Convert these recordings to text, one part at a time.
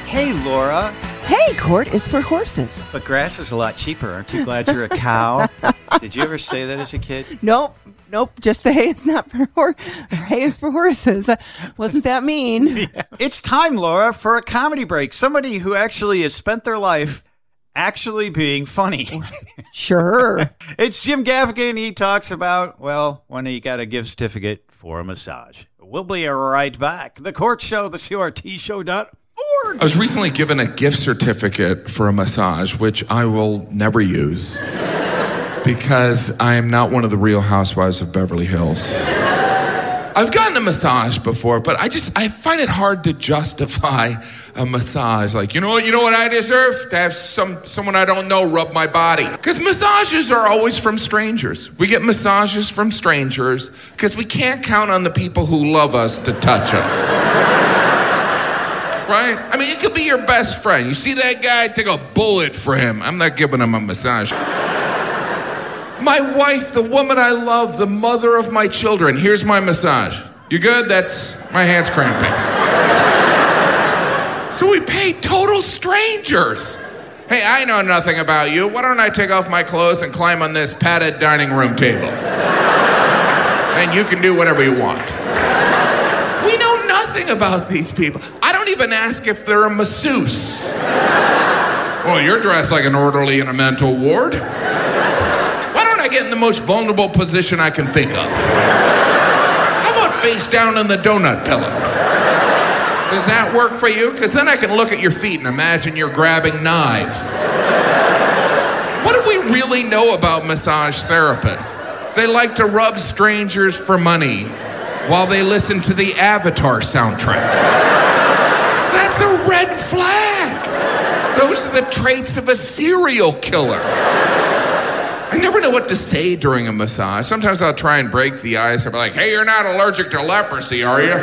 Hey, Laura. Hay, Court, is for horses. But grass is a lot cheaper. Aren't you glad you're a cow? Did you ever say that as a kid? Nope. Just the hay is not for hay is for horses. Wasn't that mean? Yeah. It's time, Laura, for a comedy break. Somebody who actually has spent their life actually being funny. Sure. It's Jim Gaffigan. He talks about, well, when he got a gift certificate for a massage. We'll be right back. The Court Show, the CRTshow.org. I was recently given a gift certificate for a massage, which I will never use because I am not one of the Real Housewives of Beverly Hills. I've gotten a massage before, but I find it hard to justify a massage. Like, you know what I deserve? To have someone I don't know rub my body. Because massages are always from strangers. We get massages from strangers because we can't count on the people who love us to touch us. Right? I mean, it could be your best friend. You see that guy? Take a bullet for him. I'm not giving him a massage. My wife, the woman I love, the mother of my children. Here's my massage. You good? That's my hand's cramping. So we pay total strangers. Hey, I know nothing about you. Why don't I take off my clothes and climb on this padded dining room table? And you can do whatever you want. We know nothing about these people. I don't even ask if they're a masseuse. Well, you're dressed like an orderly in a mental ward. Why don't I get in the most vulnerable position I can think of? How about face down in the donut pillow? Does that work for you? Because then I can look at your feet and imagine you're grabbing knives. What do we really know about massage therapists? They like to rub strangers for money while they listen to the Avatar soundtrack. That's a red flag. Those are the traits of a serial killer. I never know what to say during a massage. Sometimes I'll try and break the ice. I'll be like, hey, you're not allergic to leprosy, are you?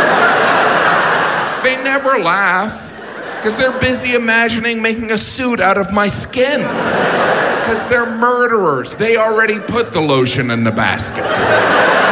They never laugh because they're busy imagining making a suit out of my skin. Because they're murderers. They already put the lotion in the basket.